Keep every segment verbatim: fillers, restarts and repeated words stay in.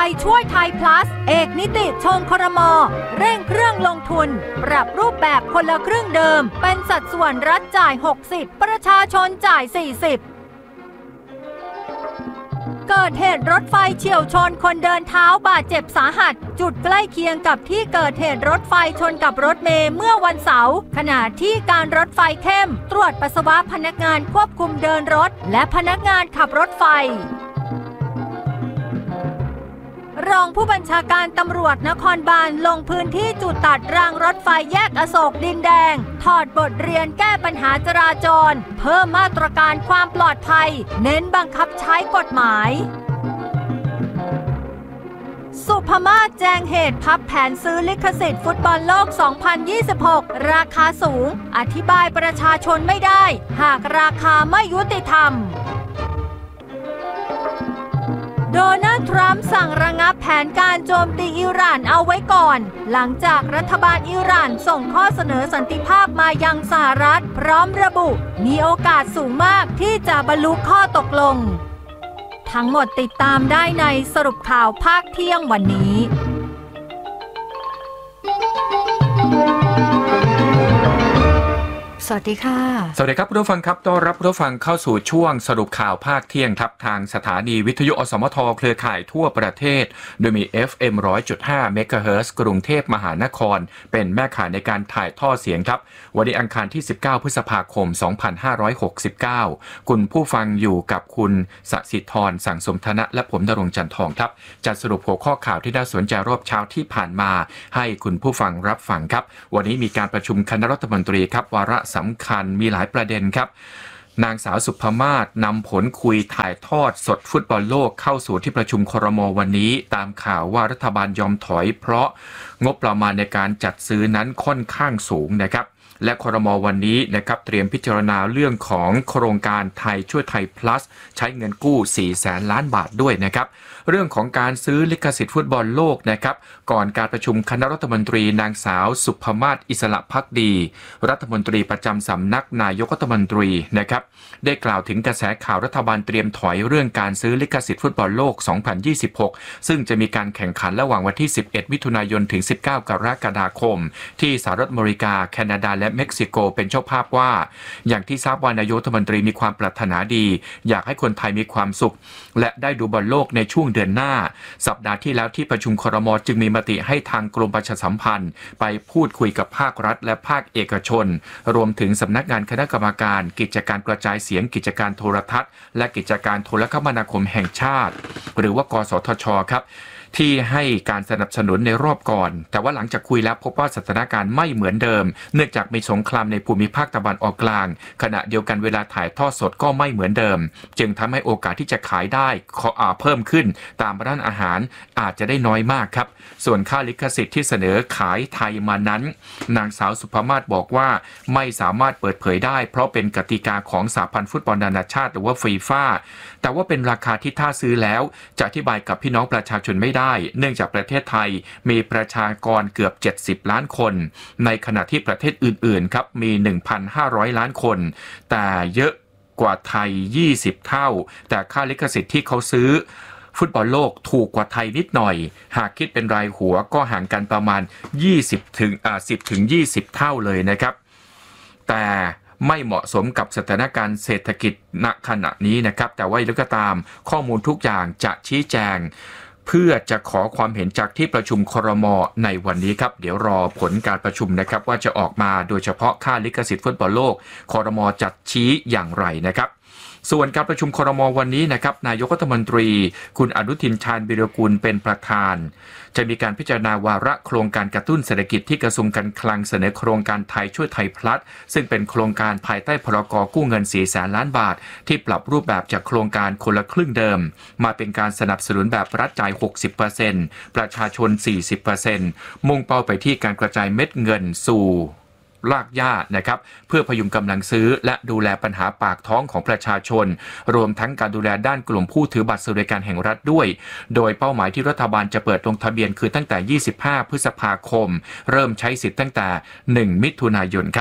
ยช่วยไทย plus เอกนิติชงครม.เร่งเครื่องลงทุนปรับรูปแบบคนละครึ่งเดิมเป็นสัดส่วนรัฐจ่ายหกสิบประชาชนจ่ายสี่สิบเกิดเหตุรถไฟเฉี่ยวชนคนเดินเท้าบาดเจ็บสาหัสจุดใกล้เคียงกับที่เกิดเหตุรถไฟชนกับรถเมล์เมื่อวันเสาร์ขณะที่การรถไฟเข้มตรวจปัสสาวะพนักงานควบคุมเดินรถและพนักงานขับรถไฟรองผู้บัญชาการตำรวจนครบาลลงพื้นที่จุดตัดรางรถไฟแยกอโศกดินแดงถอดบทเรียนแก้ปัญหาจราจรเพิ่มมาตรการความปลอดภัยเน้นบังคับใช้กฎหมายสุภมาศแจ้งเหตุพับแผนซื้อลิขสิทธิ์ฟุตบอลโลก สองพันยี่สิบหก ราคาสูงอธิบายประชาชนไม่ได้หากราคาไม่ยุติธรรมโดนัลด์ทรัมป์สั่งระงับแผนการโจมตีอิหร่านเอาไว้ก่อนหลังจากรัฐบาลอิหร่านส่งข้อเสนอสันติภาพมายังสหรัฐพร้อมระบุมีโอกาสสูงมากที่จะบรรลุข้อตกลงทั้งหมดติดตามได้ในสรุปข่าวภาคเที่ยงวันนี้สวัสดีค่ะสวัสดีครับผู้ฟังครับต้อนรับผู้ฟังเข้าสู่ช่วงสรุปข่าวภาคเที่ยงครับทางสถานีวิทยุอสมทเครือข่ายทั่วประเทศโดยมี เอฟ เอ็ม หนึ่งร้อยจุดห้า เมกะเฮิรตซ์กรุงเทพมหานครเป็นแม่ข่ายในการถ่ายทอดเสียงครับวันนี้อังคารที่สิบเก้าพฤษภาคมสองพันห้าร้อยหกสิบเก้าคุณผู้ฟังอยู่กับคุณสศิธรสังสมธนะและผมณรงค์จันทองครับจัดสรุปหัวข้อข่าวที่น่าสนใจรอบเช้าที่ผ่านมาให้คุณผู้ฟังรับฟังครับวันนี้มีการประชุมคณะรัฐมนตรีครับวาระสำคัญมีหลายประเด็นครับนางสาวสุภมาศนำผลคุยถ่ายทอดสดฟุตบอลโลกเข้าสู่ที่ประชุมครม.วันนี้ตามข่าวว่ารัฐบาลยอมถอยเพราะงบประมาณในการจัดซื้อนั้นค่อนข้างสูงนะครับและครม.วันนี้นะครับเตรียมพิจารณาเรื่องของโครงการไทยช่วยไทย plus ใช้เงินกู้สี่แสนล้านบาทด้วยนะครับเรื่องของการซื้อลิขสิทธิ์ฟุตบอลโลกนะครับก่อนการประชุมคณะรัฐมนตรีนางสาวสุภมาศอิสระภักดีรัฐมนตรีประจำสำนักนายกรัฐมนตรีนะครับได้กล่าวถึงกระแสข่าวรัฐบาลเตรียมถอยเรื่องการซื้อลิขสิทธิ์ฟุตบอลโลกสองพันยี่สิบหกซึ่งจะมีการแข่งขันระหว่างวันที่สิบเอ็ดมิถุนายนถึงสิบเก้ากรกฎาคมที่สหรัฐอเมริกาแคนาดาและเม็กซิโกเป็นเจ้าภาพว่าอย่างที่ทราบว่านายกรัฐมนตรีมีความปรารถนาดีอยากให้คนไทยมีความสุขและได้ดูบอลโลกในช่วงเดือนหน้าสัปดาห์ที่แล้วที่ประชุมครม.จึงมีมติให้ทางกรมประชาสัมพันธ์ไปพูดคุยกับภาครัฐและภาคเอกชนรวมถึงสำนักงานคณะกรรมการกิจการกระจายเสียงกิจการโทรทัศน์และกิจการโทรคมนาคมแห่งชาติหรือว่ากสทช.ครับที่ให้การสนับสนุนในรอบก่อนแต่ว่าหลังจากคุยแล้วพบว่าสถานการณ์ไม่เหมือนเดิมเนื่องจากมีสงครามในภูมิภาคตะวันออกกลางขณะเดียวกันเวลาถ่ายทอดสดก็ไม่เหมือนเดิมจึงทำให้โอกาสที่จะขายได้เพิ่มขึ้นตามร้านอาหารอาจจะได้น้อยมากครับส่วนค่าลิขสิทธิ์ที่เสนอขายไทยมานั้นนางสาวสุภมาศบอกว่าไม่สามารถเปิดเผยได้เพราะเป็นกติกาของสหพันธ์ฟุตบอลนานาชาติหรือว่าฟีฟ่าแต่ว่าเป็นราคาที่ถ้าซื้อแล้วจะอธิบายกับพี่น้องประชาชนไม่ได้เนื่องจากประเทศไทยมีประชากรเกือบเจ็ดสิบล้านคนในขณะที่ประเทศอื่นๆครับมี หนึ่งพันห้าร้อย ล้านคนแต่เยอะกว่าไทยยี่สิบเท่าแต่ค่าลิขสิทธิ์ที่เขาซื้อฟุตบอลโลกถูกกว่าไทยนิดหน่อยหากคิดเป็นรายหัวก็ห่างกันประมาณยี่สิบถึงอ่าสิบถึงยี่สิบเท่าเลยนะครับแต่ไม่เหมาะสมกับสถานการณ์เศรษฐกิจณขณะนี้นะครับแต่ว่าอย่างไรก็ตามข้อมูลทุกอย่างจะชี้แจงเพื่อจะขอความเห็นจากที่ประชุมครม.ในวันนี้ครับเดี๋ยวรอผลการประชุมนะครับว่าจะออกมาโดยเฉพาะค่าลิขสิทธิ์ฟุตบอลโลกครม.จัดชี้อย่างไรนะครับส่วนการประชุมครม.วันนี้นะครับนายกรัฐมนตรีคุณอนุทินชาญวิรากูลเป็นประธานจะมีการพิจารณาวาระโครงการกระตุ้นเศรษฐกิจที่กระทรวงการคลังเสนอโครงการไทยช่วยไทยพลัสซึ่งเป็นโครงการภายใต้พรก.กู้เงินสี่แสนล้านบาทที่ปรับรูปแบบจากโครงการคนละครึ่งเดิมมาเป็นการสนับสนุนแบบรัฐจ่าย หกสิบเปอร์เซ็นต์ ประชาชน สี่สิบเปอร์เซ็นต์ มุ่งเป้าไปที่การกระจายเม็ดเงินสู่รากหญ้านะครับเพื่อพยุงกำลังซื้อและดูแลปัญหาปากท้องของประชาชนรวมทั้งการดูแลด้านกลุ่มผู้ถือบัตรสวัสดิการแห่งรัฐด้วยโดยเป้าหมายที่รัฐบาลจะเปิดลงทะเบียนคือตั้งแต่ยี่สิบห้าพฤษภาคมเริ่มใช้สิทธิ์ตั้งแต่หนึ่งมิถุนายนครับ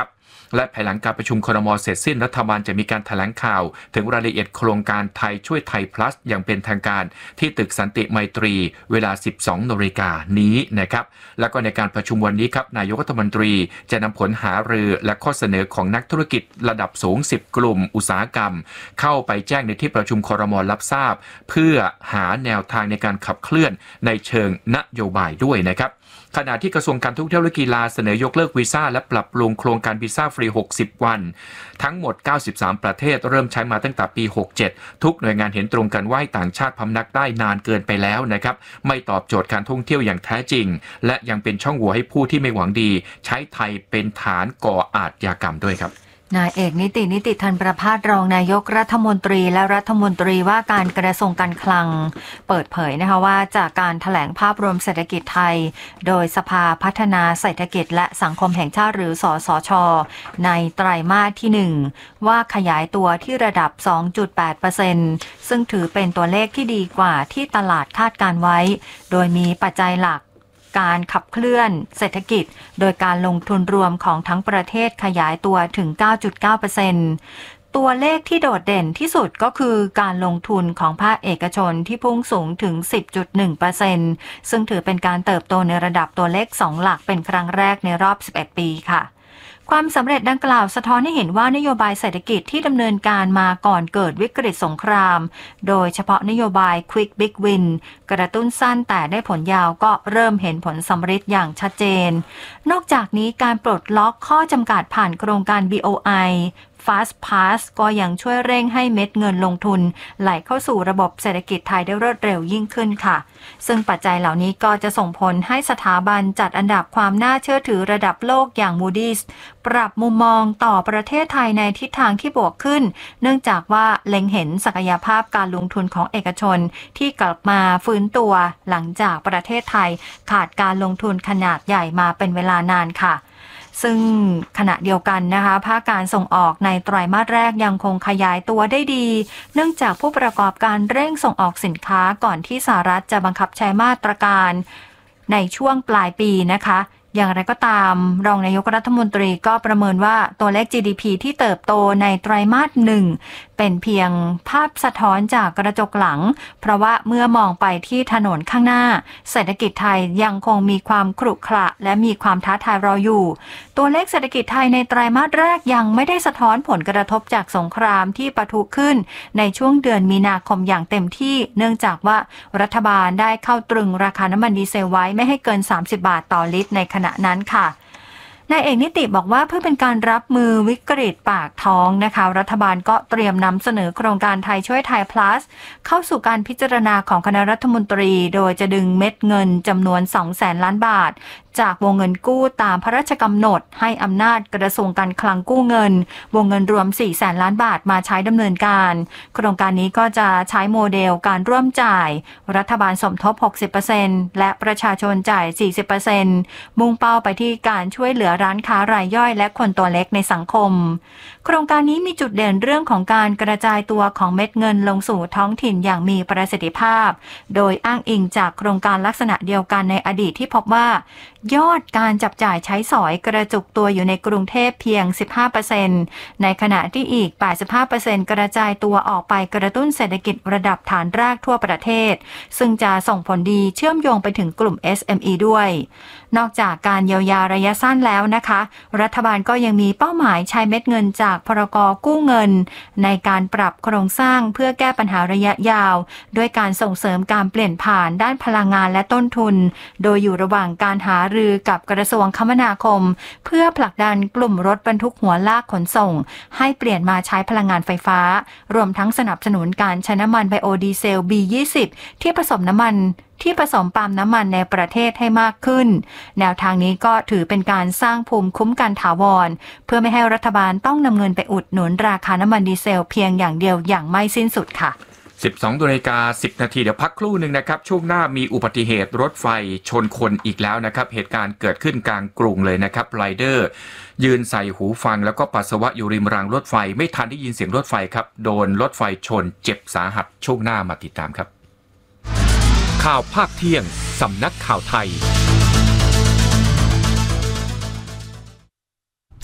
และภายหลังการประชุมครม.เสร็จสิ้นรัฐบาลจะมีการแถลงข่าวถึงรายละเอียดโครงการไทยช่วยไทย plus อย่างเป็นทางการที่ตึกสันติไมตรีเวลา สิบสองนาฬิกานี้นะครับแล้วก็ในการประชุมวันนี้ครับนายกรัฐมนตรีจะนำผลหารือและข้อเสนอของนักธุรกิจระดับสูงสิบกลุ่มอุตสาหกรรมเข้าไปแจ้งในที่ประชุมครม.รับทราบเพื่อหาแนวทางในการขับเคลื่อนในเชิงนโยบายด้วยนะครับขณะที่กระทรวงการท่องเที่ยวและกีฬาเสนอยกเลิกวีซ่าและปรับปรุงโครงการวีซ่าฟรีหกสิบวันทั้งหมดเก้าสิบสามประเทศเริ่มใช้มาตั้งแต่ปีหกเจ็ดทุกหน่วยงานเห็นตรงกันว่าต่างชาติพำนักได้นานเกินไปแล้วนะครับไม่ตอบโจทย์การท่องเที่ยวอย่างแท้จริงและยังเป็นช่องโหว่ให้ผู้ที่ไม่หวังดีใช้ไทยเป็นฐานก่ออาชญากรรมด้วยครับนายเอกนิตินิติธันประภาสรองนายกรัฐมนตรีและรัฐมนตรีว่าการกระทรวงการคลังเปิดเผยนะคะว่าจากการแถลงภาพรวมเศรษฐกิจไทยโดยสภาพัฒนาเศรษฐกิจและสังคมแห่งชาติหรือสสช.ในไตรมาสที่หนึ่งว่าขยายตัวที่ระดับ สองจุดแปดเปอร์เซ็นต์ ซึ่งถือเป็นตัวเลขที่ดีกว่าที่ตลาดคาดการไว้โดยมีปัจจัยหลักการขับเคลื่อนเศรษฐกิจโดยการลงทุนรวมของทั้งประเทศขยายตัวถึง เก้าจุดเก้าเปอร์เซ็นต์ ตัวเลขที่โดดเด่นที่สุดก็คือการลงทุนของภาคเอกชนที่พุ่งสูงถึง สิบจุดหนึ่งเปอร์เซ็นต์ ซึ่งถือเป็นการเติบโตในระดับตัวเลขสองหลักเป็นครั้งแรกในรอบสิบเอ็ดปีค่ะความสำเร็จดังกล่าวสะท้อนให้เห็นว่านโยบายเศรษฐกิจที่ดำเนินการมาก่อนเกิดวิกฤตสงครามโดยเฉพาะนโยบาย Quick Big Win กระตุ้นสั้นแต่ได้ผลยาวก็เริ่มเห็นผลสำเร็จอย่างชัดเจนนอกจากนี้การปลดล็อกข้อจำกัดผ่านโครงการ บี โอ ไอFast Pass ก็ยังช่วยเร่งให้เม็ดเงินลงทุนไหลเข้าสู่ระบบเศรษฐกิจไทยได้รวดเร็วยิ่งขึ้นค่ะซึ่งปัจจัยเหล่านี้ก็จะส่งผลให้สถาบันจัดอันดับความน่าเชื่อถือระดับโลกอย่าง Moody's ปรับมุมมองต่อประเทศไทยในทิศทางที่บวกขึ้นเนื่องจากว่าเล็งเห็นศักยภาพการลงทุนของเอกชนที่กลับมาฟื้นตัวหลังจากประเทศไทยขาดการลงทุนขนาดใหญ่มาเป็นเวลานานค่ะซึ่งขณะเดียวกันนะคะภาคการส่งออกในไตรมาสแรกยังคงขยายตัวได้ดีเนื่องจากผู้ประกอบการเร่งส่งออกสินค้าก่อนที่สหรัฐจะบังคับใช้มาตรการในช่วงปลายปีนะคะอย่างไรก็ตามรองนายกรัฐมนตรีก็ประเมินว่าตัวเลข จี ดี พี ที่เติบโตในไตรมาสหนึ่งเป็นเพียงภาพสะท้อนจากกระจกหลังเพราะว่าเมื่อมองไปที่ถนนข้างหน้าเศรษฐกิจไทยยังคงมีความขรุขระและมีความท้าทายรออยู่ตัวเลขเศรษฐกิจไทยในไตรมาสแรกยังไม่ได้สะท้อนผลกระทบจากสงครามที่ปะทุขึ้นในช่วงเดือนมีนาคมอย่างเต็มที่เนื่องจากว่ารัฐบาลได้เข้าตรึงราคาน้ำมันดีเซลไว้ไม่ให้เกินสามสิบบาทต่อลิตรในขณะนั้นค่ะนายเอกนิติบอกว่าเพื่อเป็นการรับมือวิกฤตปากท้องนะคะรัฐบาลก็เตรียมนำเสนอโครงการไทยช่วยไทย plus เข้าสู่การพิจารณาของคณะรัฐมนตรีโดยจะดึงเม็ดเงินจำนวน สองแสนล้านบาทจากวงเงินกู้ตามพระราชกำหนดให้อำนาจกระทรวงการคลังกู้เงินวงเงินรวม สี่แสนล้านบาทมาใช้ดำเนินการโครงการนี้ก็จะใช้โมเดลการร่วมจ่ายรัฐบาลสมทบ หกสิบเปอร์เซ็นต์ และประชาชนจ่าย สี่สิบเปอร์เซ็นต์ มุ่งเป้าไปที่การช่วยเหลือร้านค้ารายย่อยและคนตัวเล็กในสังคมโครงการนี้มีจุดเด่นเรื่องของการกระจายตัวของเม็ดเงินลงสู่ท้องถิ่นอย่างมีประสิทธิภาพโดยอ้างอิงจากโครงการลักษณะเดียวกันในอดีตที่พบว่ายอดการจับจ่ายใช้สอยกระจุกตัวอยู่ในกรุงเทพเพียง สิบห้าเปอร์เซ็นต์ ในขณะที่อีก แปดสิบห้าเปอร์เซ็นต์ กระจายตัวออกไปกระตุ้นเศรษฐกิจระดับฐานรากทั่วประเทศซึ่งจะส่งผลดีเชื่อมโยงไปถึงกลุ่ม เอส เอ็ม อี ด้วยนอกจากการเยียวยาระยะสั้นแล้วนะคะรัฐบาลก็ยังมีเป้าหมายใช้เม็ดเงินจากพรก.กู้เงินในการปรับโครงสร้างเพื่อแก้ปัญหาระยะยาวด้วยการส่งเสริมการเปลี่ยนผ่านด้านพลังงานและต้นทุนโดยอยู่ระหว่างการหารือกับกระทรวงคมนาคมเพื่อผลักดันกลุ่มรถบรรทุกหัวลากขนส่งให้เปลี่ยนมาใช้พลังงานไฟฟ้ารวมทั้งสนับสนุนการใช้น้ำมันไบโอดีเซล บี ยี่สิบ ที่ผสมน้ำมันที่ผสมปาล์มน้ำมันในประเทศให้มากขึ้นแนวทางนี้ก็ถือเป็นการสร้างภูมิคุ้มกันถาวรเพื่อไม่ให้รัฐบาลต้องนำเงินไปอุดหนุนราคาน้ำมันดีเซลเพียงอย่างเดียวอย่างไม่สิ้นสุดค่ะสิบสองนาฬิกาสิบนาทีเดี๋ยวพักครู่หนึ่งนะครับช่วงหน้ามีอุบัติเหตุรถไฟชนคนอีกแล้วนะครับเหตุการณ์เกิดขึ้นกลางกรุงเลยนะครับไรเดอร์ยืนใส่หูฟังแล้วก็ปัสสาวะอยู่ริมรางรถไฟไม่ทันได้ยินเสียงรถไฟครับโดนรถไฟชนเจ็บสาหัสช่วงหน้ามาติดตามครับข่าวภาคเที่ยงสำนักข่าวไทย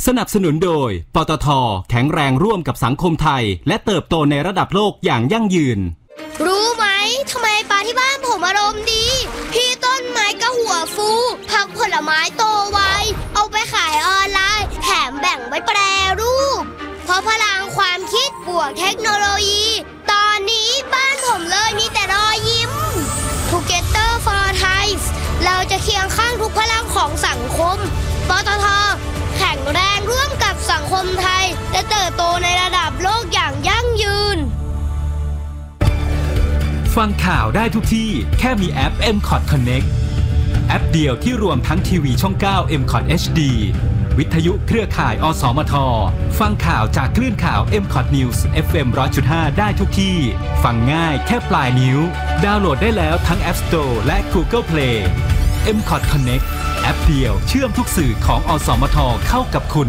สนับสนุนโดยปตท.แข็งแรงร่วมกับสังคมไทยและเติบโตในระดับโลกอย่างยั่งยืนรู้ไหมทำไมปลาที่บ้านผมอารมณ์ดีพี่ต้นไม้ก็หัวฟูผักผลไม้โตไวเอาไปขายออนไลน์แถมแบ่งไว้แปรรูปเพราะพลังความคิดบวกเทคโนโลยีตอนนี้บ้านผมเลยมีแต่รอยยิ้ม Together for Thai เราจะเคียงข้างทุกพลังของสังคมปตท.แข็งแรงร่วมกับสังคมไทยและเติบโตในระดับโลกอย่างยั่งยืนฟังข่าวได้ทุกที่แค่มีแอป เอ็ม คอท Connect แอปเดียวที่รวมทั้งทีวีช่อง เก้า เอ็ม คอท เอช ดี วิทยุเครือข่าย อสมท ฟังข่าวจากคลื่นข่าว เอ็ม คอท News เอฟ เอ็ม หนึ่งร้อยจุดห้า ได้ทุกที่ฟังง่ายแค่ปลายนิ้วดาวน์โหลดได้แล้วทั้ง App Store และ Google Play เอ็ม คอท Connect แอปเดียวเชื่อมทุกสื่อของอสมทเข้ากับคุณ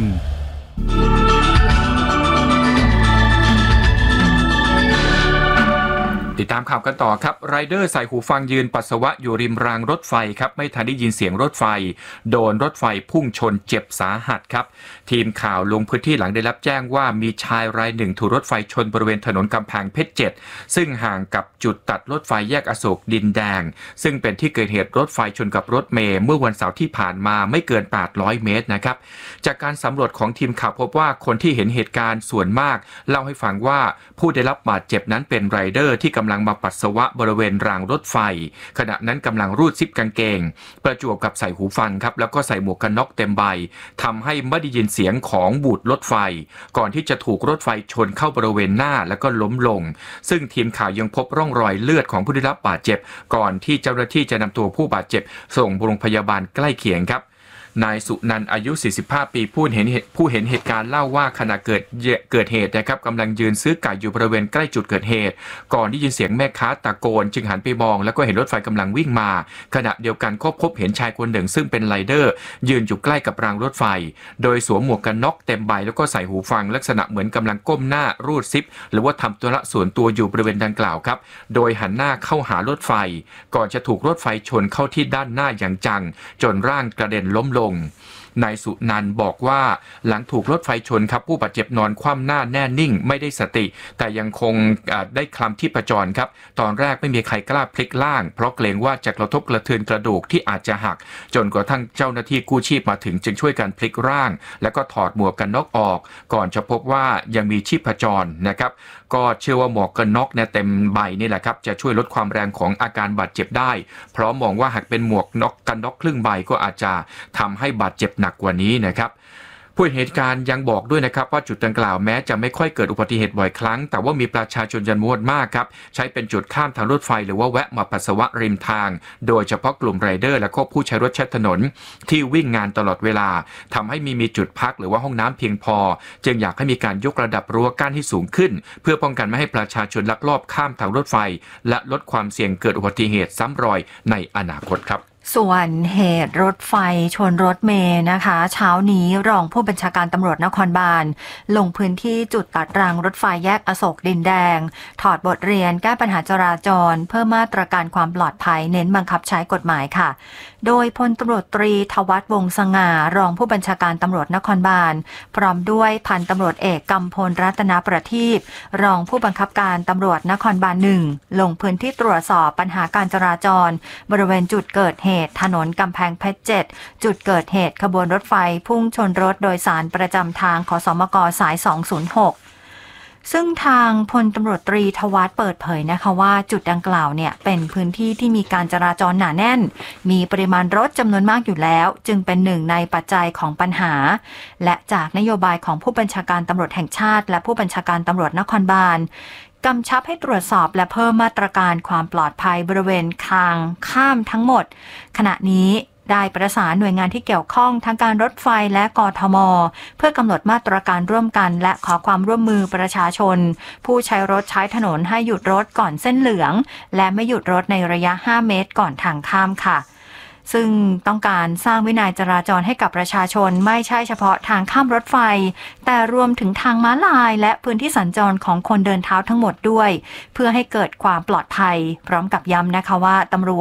ติดตามข่าวกันต่อครับไรเดอร์ใส่หูฟังยืนปัสสาวะอยู่ริมรางรถไฟครับไม่ทันได้ยินเสียงรถไฟโดนรถไฟพุ่งชนเจ็บสาหัสครับทีมข่าวลงพื้นที่หลังได้รับแจ้งว่ามีชายรายหนึ่งถูกรถไฟชนบริเวณถนนกำแพงเพชรเจ็ดซึ่งห่างกับจุดตัดรถไฟแยกอโศกดินแดงซึ่งเป็นที่เกิดเหตุรถไฟชนกับรถเมล์เมื่อวันเสาร์ที่ผ่านมาไม่เกินแปดร้อยเมตรนะครับจากการสำรวจของทีมข่าวพบว่าคนที่เห็นเหตุการณ์ส่วนมากเล่าให้ฟังว่าผู้ได้รับบาดเจ็บนั้นเป็นไรเดอร์ที่กำลังมาปัสสาวะบริเวณรางรถไฟขณะนั้นกำลังรูดซิปกางเกงประจวบกับใส่หูฟังครับแล้วก็ใส่หมวกกันน็อกเต็มใบทำให้ไม่ได้ยินเสียงของบูดรถไฟก่อนที่จะถูกรถไฟชนเข้าบริเวณหน้าแล้วก็ล้มลงซึ่งทีมข่าวยังพบร่องรอยเลือดของผู้ได้รับบาดเจ็บก่อนที่เจ้าหน้าที่จะนำตัวผู้บาดเจ็บส่งโรงพยาบาลใกล้เคียงครับนายสุนันท์อายุสี่สิบห้าปีผู้เห็นผู้เห็นเหตุการณ์เล่าว่าขณะเกิดเกิดเหตุนะครับกำลังยืนซื้อไก่อยู่บริเวณใกล้จุดเกิดเหตุก่อนที่ยินเสียงแม่ค้าตะโกนจึงหันไปมองแล้วก็เห็นรถไฟกำลังวิ่งมาขณะเดียวกันก็พบเห็นชายคนหนึ่งซึ่งเป็นไรเดอร์ยืนอยู่ใกล้กับรางรถไฟโดยสวมหมวกกันน็อกเต็มใบแล้วก็ใส่หูฟังลักษณะเหมือนกำลังก้มหน้ารูดซิปหรือว่าทำธุระส่วนตัวอยู่บริเวณดังกล่าวครับโดยหันหน้าเข้าหารถไฟก่อนจะถูกรถไฟชนเข้าที่ด้านหน้าอย่างจังจนร่างกระเด็นล้มลงนายสุนันท์บอกว่าหลังถูกรถไฟชนครับผู้บาดเจ็บนอนคว่ำหน้าแน่นิ่งไม่ได้สติแต่ยังคงได้คลำชีพจรครับตอนแรกไม่มีใครกล้าพลิกล่างเพราะเกรงว่าจะกระทบกระเทือนกระดูกที่อาจจะหักจนกระทั่งเจ้าหน้าที่กู้ชีพมาถึงจึงช่วยกันพลิกร่างแล้วก็ถอดหมวกกันน็อกออกก่อนจะพบว่ายังมีชีพจรนะครับก็เชื่อว่าหมวกกันน็อกเนี่ยเต็มใบนี่แหละครับจะช่วยลดความแรงของอาการบาดเจ็บได้เพราะมองว่าหากเป็นหมวกน็อกกันน็อกครึ่งใบก็อาจจะทำให้บาดเจ็บหนักกว่านี้นะครับผู้เห็นเหตุการณ์ยังบอกด้วยนะครับว่าจุดดังกล่าวแม้จะไม่ค่อยเกิดอุบัติเหตุบ่อยครั้งแต่ว่ามีประชาชนจำนวนมากครับใช้เป็นจุดข้ามทางรถไฟหรือว่าแวะมาปัสสาวะริมทางโดยเฉพาะกลุ่มไรเดอร์และก็ผู้ใช้รถใช้ถนนที่วิ่งงานตลอดเวลาทำให้มีมีจุดพักหรือว่าห้องน้ำเพียงพอจึงอยากให้มีการยกระดับรั้วกั้นให้สูงขึ้นเพื่อป้องกันไม่ให้ประชาชนลักลอบข้ามทางรถไฟและลดความเสี่ยงเกิดอุบัติเหตุซ้ำรอยในอนาคตครับส่วนเหตุรถไฟชนรถเมล์นะคะเช้านี้รองผู้บัญชาการตำรวจนครบาลลงพื้นที่จุดตัดรางรถไฟแยกอโศกดินแดงถอดบทเรียนแก้ปัญหาจราจรเพิ่มมาตรการความปลอดภัยเน้นบังคับใช้กฎหมายค่ะโดยพลตำรวจตรีทวัฒน์วงศ์สง่ารองผู้บัญชาการตำรวจนครบาลพร้อมด้วยพันตำรวจเอกกำพลรัตนประทีปรองผู้บังคับการตำรวจนครบาลหนึ่งลงพื้นที่ตรวจสอบปัญหาการจราจรบริเวณจุดเกิดเหตุถนนกำแพงเพชรเจ็ดจุดเกิดเหตุขบวนรถไฟพุ่งชนรถโดยสารประจำทางขสมกสายสองศูนย์หกซึ่งทางพลตำรวจตรีทวัฒน์เปิดเผยนะคะว่าจุดดังกล่าวเนี่ยเป็นพื้นที่ที่มีการจราจรหนาแน่นมีปริมาณรถจำนวนมากอยู่แล้วจึงเป็นหนึ่งในปัจจัยของปัญหาและจากนโยบายของผู้บัญชาการตำรวจแห่งชาติและผู้บัญชาการตำรวจนครบาลกำชับให้ตรวจสอบและเพิ่มมาตรการความปลอดภัยบริเวณทางข้ามทั้งหมดขณะนี้ได้ประสานหน่วยงานที่เกี่ยวข้องทั้งการรถไฟและกทม.เพื่อกำหนดมาตรการร่วมกันและขอความร่วมมือประชาชนผู้ใช้รถใช้ถนนให้หยุดรถก่อนเส้นเหลืองและไม่หยุดรถในระยะห้าเมตรก่อนทางข้ามค่ะซึ่งต้องการสร้างวินัยจราจรให้กับประชาชนไม่ใช่เฉพาะทางข้ามรถไฟแต่รวมถึงทางม้าลายและพื้นที่สัญจรของคนเดินเท้าทั้งหมดด้วยเพื่อให้เกิดความปลอดภัยพร้อมกับย้ำนะคะว่าตำรวจ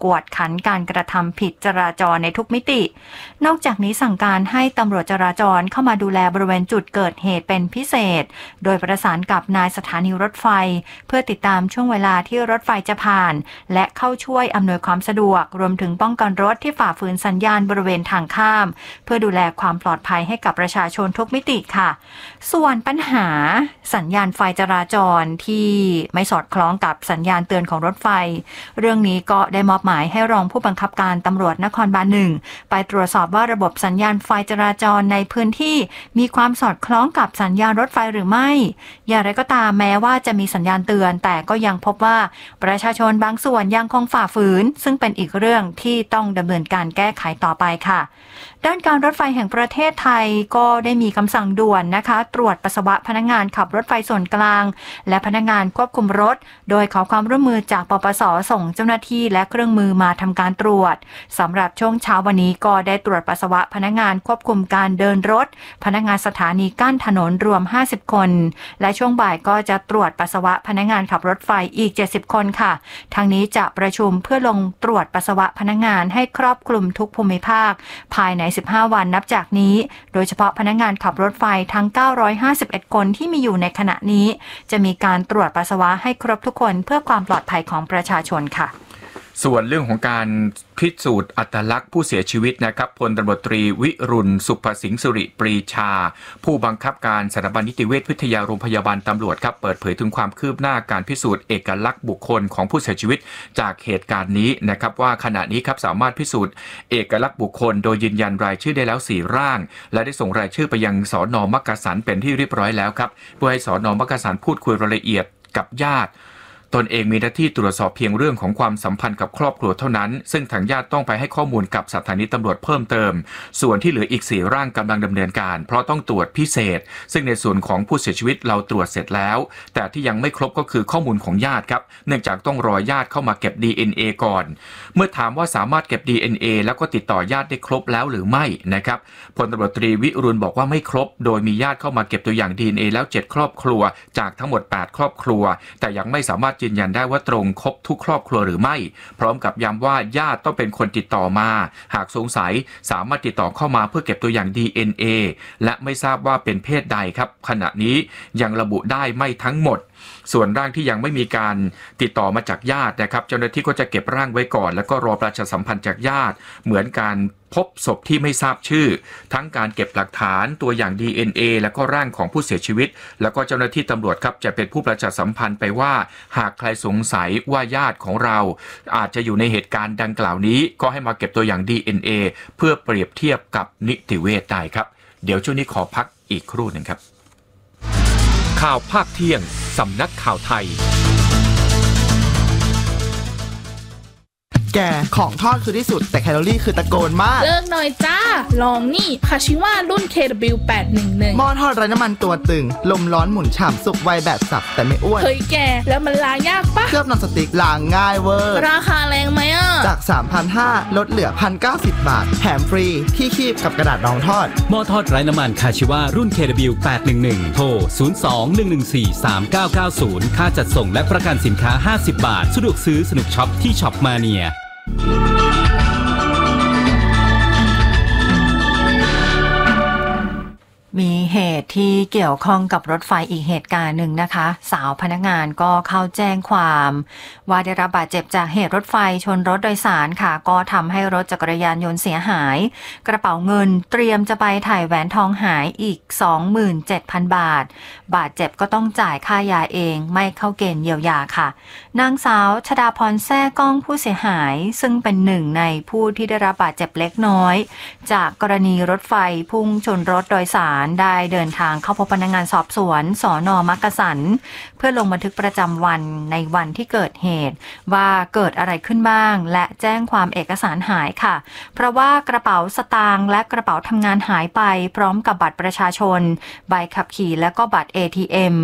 กวดขันการกระทำผิดจราจรในทุกมิตินอกจากนี้สั่งการให้ตำรวจจราจรเข้ามาดูแลบริเวณจุดเกิดเหตุเป็นพิเศษโดยประสานกับนายสถานีรถไฟเพื่อติดตามช่วงเวลาที่รถไฟจะผ่านและเข้าช่วยอำนวยความสะดวกรวมถึงป้องกันรถที่ฝ่าฝืนสัญญาณบริเวณทางข้ามเพื่อดูแลความปลอดภัยให้กับประชาชนทุกมิติค่ะส่วนปัญหาสัญญาณไฟจราจรที่ไม่สอดคล้องกับสัญญาณเตือนของรถไฟเรื่องนี้ก็ได้มอบหมายให้รองผู้บังคับการตำรวจนครบาลหนึ่งไปตรวจสอบว่าระบบสัญญาณไฟจราจรในพื้นที่มีความสอดคล้องกับสัญญาณรถไฟหรือไม่อย่างไรก็ตามแม้ว่าจะมีสัญญาณเตือนแต่ก็ยังพบว่าประชาชนบางส่วนยังคงฝ่าฝืนซึ่งเป็นอีกเรื่องที่ต้องดำเนินการแก้ไขต่อไปค่ะด้านการรถไฟแห่งประเทศไทยก็ได้มีคำสั่งด่วนนะคะตรวจปัสสาวะพนักงานขับรถไฟส่วนกลางและพนักงานควบคุมรถโดยขอความร่วมมือจากปปส.ส่งเจ้าหน้าที่และเครื่องมือมาทำการตรวจสำหรับช่วงเช้าวันนี้ก็ได้ตรวจปัสสาวะพนักงานควบคุมการเดินรถพนักงานสถานีกั้นถนนรวมห้าสิบคนและช่วงบ่ายก็จะตรวจปัสสาวะพนักงานขับรถไฟอีกเจ็ดสิบคนค่ะทางนี้จะประชุมเพื่อลงตรวจปัสสาวะพนักงานให้ครอบคลุมทุกภูมิภาคภายในสิบห้าวันนับจากนี้โดยเฉพาะพนักงานขับรถไฟทั้งเก้าร้อยห้าสิบเอ็ดคนที่มีอยู่ในขณะนี้จะมีการตรวจปัสสาวะให้ครบทุกคนเพื่อความปลอดภัยของประชาชนค่ะส่วนเรื่องของการพิสูจน์อัตลักษณ์ผู้เสียชีวิตนะครับพลตำรวจตรีวิรุณสุภสิงห์สิริปรีชาผู้บังคับการสถาบันนิติเวชวิทยาโรงพยาบาลตำรวจครับเปิดเผยถึงความคืบหน้าการพิสูจน์เอกลักษณ์บุคคลของผู้เสียชีวิตจากเหตุการณ์นี้นะครับว่าขณะนี้ครับสามารถพิสูจน์เอกลักษณ์บุคคลโดยยืนยันรายชื่อได้แล้วสี่ร่างและได้ส่งรายชื่อไปยังสน.มักกะสันเป็นที่เรียบร้อยแล้วครับเพื่อให้สน.มักกะสันพูดคุยรายละเอียดกับญาติตนเองมีหน้าที่ตรวจสอบเพียงเรื่องของความสัมพันธ์กับครอบครัวเท่านั้นซึ่งทางญาติต้องไปให้ข้อมูลกับสถานีตำรวจเพิ่มเติมส่วนที่เหลืออีกสี่ร่างกำลังดำเนินการเพราะต้องตรวจพิเศษซึ่งในส่วนของผู้เสียชีวิตเราตรวจเสร็จแล้วแต่ที่ยังไม่ครบก็คือข้อมูลของญาติครับเนื่องจากต้องรอญาติเข้ามาเก็บ ดี เอ็น เอ ก่อนเมื่อถามว่าสามารถเก็บ ดี เอ็น เอ แล้วก็ติดต่อญาติได้ครบแล้วหรือไม่นะครับพลตำรวจตรีวิรุณบอกว่าไม่ครบโดยมีญาติเข้ามาเก็บตัวอย่าง ดี เอ็น เอ แล้วเจ็ดครอบครัวจากทั้งหมดแปดครอบครัวแต่ยังไม่สามารถยืนยันได้ว่าตรงครบทุกครอบครัวหรือไม่พร้อมกับย้ำว่าญาติต้องเป็นคนติดต่อมาหากสงสัยสามารถติดต่อเข้ามาเพื่อเก็บตัวอย่าง ดี เอ็น เอ และไม่ทราบว่าเป็นเพศใดครับขณะนี้ยังระบุได้ไม่ทั้งหมดส่วนร่างที่ยังไม่มีการติดต่อมาจากญาตินะครับเจ้าหน้าที่ก็จะเก็บร่างไว้ก่อนแล้วก็รอประชาสัมพันธ์จากญาติเหมือนการพบศพที่ไม่ทราบชื่อทั้งการเก็บหลักฐานตัวอย่าง ดี เอ็น เอ แล้วก็ร่างของผู้เสียชีวิตแล้วก็เจ้าหน้าที่ตำรวจครับจะเป็นผู้ประชาสัมพันธ์ไปว่าหากใครสงสัยว่าญาติของเราอาจจะอยู่ในเหตุการณ์ดังกล่าวนี้ก็ให้มาเก็บตัวอย่าง ดี เอ็น เอ เพื่อเปรียบเทียบกับนิติเวชได้ครับเดี๋ยวช่วงนี้ขอพักอีกครู่หนึ่งครับข่าวภาคเที่ยงสำนักข่าวไทยแกของทอดคือที่สุดแต่แคลอรี่คือตะโกนมากเลิกหน่อยจ้าลองนี่คาชิว่ารุ่น เค ดับเบิลยู แปดหนึ่งหนึ่งหม้อทอดไร้น้ำมันตัวตึงลมร้อนหมุนฉ่ำสุกไวแบบสับแต่ไม่อ้วนเฮ้ยแกแล้วมันล้างยากปะเคลือบนอนสติ๊กล้างง่ายเวอร์ราคาแรงไหมอ่ะจาก สามพันห้าร้อย ลดเหลือ หนึ่งพันเก้าสิบ บาทแถมฟรีที่คีบกับกระดาษรองทอดหม้อทอดไร้น้ำมันคาชิว่ารุ่น เค ดับเบิลยู แปดหนึ่งหนึ่ง โทรศูนย์ สอง หนึ่ง หนึ่ง สี่ สาม เก้า เก้า ศูนย์ค่าจัดส่งและประกันสินค้าห้าสิบบาทสะดวกซื้อสนุกช็อปที่ช็อปมาเนียมีเหตุที่เกี่ยวข้องกับรถไฟอีกเหตุการณ์หนึ่งนะคะสาวพนักงานก็เข้าแจ้งความว่าได้รับบาดเจ็บจากเหตุรถไฟชนรถโดยสารค่ะก็ทำให้รถจักรยานยนต์เสียหายกระเป๋าเงินเตรียมจะไปถ่ายแหวนทองหายอีก สองหมื่นเจ็ดพัน บาทบาดเจ็บก็ต้องจ่ายค่ายาเองไม่เข้าเกณฑ์เยียวยาค่ะนางสาวชฎาพรแซ่ก้องผู้เสียหายซึ่งเป็นหนึ่งในผู้ที่ได้รับบาดเจ็บเล็กน้อยจากกรณีรถไฟพุ่งชนรถโดยสารได้เดินทางเข้าพบพนักงานสอบสวนสน.มักกะสันเพื่อลงบันทึกประจำวันในวันที่เกิดเหตุว่าเกิดอะไรขึ้นบ้างและแจ้งความเอกสารหายค่ะเพราะว่ากระเป๋าสตางค์และกระเป๋าทำงานหายไปพร้อมกับบัตรประชาชนใบขับขี่และก็บัตร เอ ที เอ็ม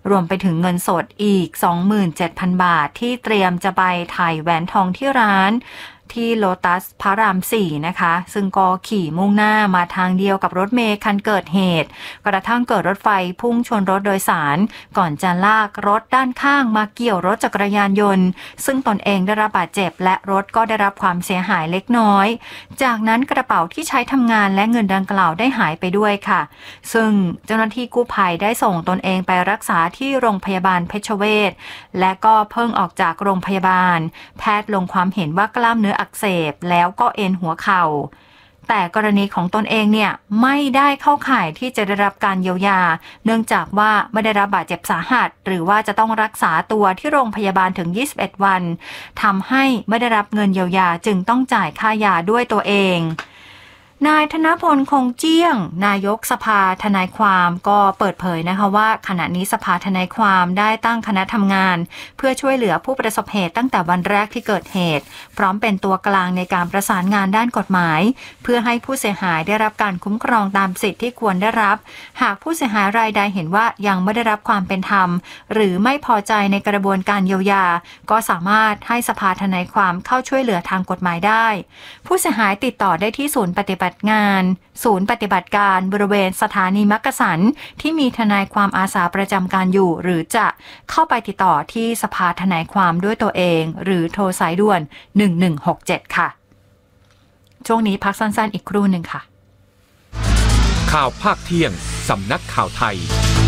รวมไปถึงเงินสดอีก สองหมื่นเจ็ดพัน บาทที่เตรียมจะไปถ่ายแหวนทองที่ร้านที่โลตัสพระรามสี่นะคะซึ่งก็ขี่มุ่งหน้ามาทางเดียวกับรถเมล์คันเกิดเหตุกระทั่งเกิดรถไฟพุ่งชนรถโดยสารก่อนจะลากรถด้านข้างมาเกี่ยวรถจักรยานยนต์ซึ่งตนเองได้รับบาดเจ็บและรถก็ได้รับความเสียหายเล็กน้อยจากนั้นกระเป๋าที่ใช้ทำงานและเงินดังกล่าวได้หายไปด้วยค่ะซึ่งเจ้าหน้าที่กู้ภัยได้ส่งตนเองไปรักษาที่โรงพยาบาลเพชรเวชและก็เพิ่งออกจากโรงพยาบาลแพทย์ลงความเห็นว่ากล้ามเนื้ออักเสบแล้วก็เอ็นหัวเข่าแต่กรณีของตนเองเนี่ยไม่ได้เข้าข่ายที่จะได้รับการเยียวยาเนื่องจากว่าไม่ได้รับบาดเจ็บสาหัสหรือว่าจะต้องรักษาตัวที่โรงพยาบาลถึงยี่สิบเอ็ดวันทำให้ไม่ได้รับเงินเยียวยาจึงต้องจ่ายค่ายาด้วยตัวเองนายธนพลคงเจี้ยงนายกสภาทนายความก็เปิดเผยนะคะว่าขณะนี้สภาทนายความได้ตั้งคณะทำงานเพื่อช่วยเหลือผู้ประสบเหตุตั้งแต่วันแรกที่เกิดเหตุพร้อมเป็นตัวกลางในการประสานงานด้านกฎหมายเพื่อให้ผู้เสียหายได้รับการคุ้มครองตามสิทธิที่ควรได้รับหากผู้เสียหายรายใดเห็นว่ายังไม่ได้รับความเป็นธรรมหรือไม่พอใจในกระบวนการเยียวยาก็สามารถให้สภาทนายความเข้าช่วยเหลือทางกฎหมายได้ผู้เสียหายติดต่อได้ที่ศูนย์ปฏิบัติงานศูนย์ปฏิบัติการบริเวณสถานีมักกะสันที่มีทนายความอาสาประจำการอยู่หรือจะเข้าไปติดต่อที่สภาทนายความด้วยตัวเองหรือโทรสายด่วนหนึ่งหนึ่งหกเจ็ดค่ะช่วงนี้พักสั้นๆอีกครู่หนึ่งค่ะข่าวภาคเที่ยงสำนักข่าวไทย